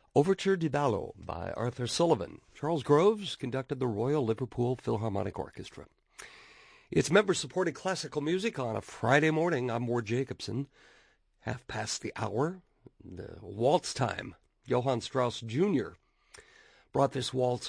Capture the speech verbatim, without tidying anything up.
Overture di Ballo by Arthur Sullivan. Charles Groves conducted the Royal Liverpool Philharmonic Orchestra. It's member-supported classical music on a Friday morning. I'm Ward Jacobson. Half past the hour, the waltz time. Johann Strauss Junior brought this waltz